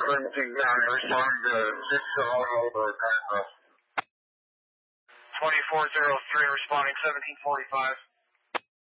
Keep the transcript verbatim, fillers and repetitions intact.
Lincoln County, responding to six oh over Congress. twenty-four oh three, responding seventeen forty-five.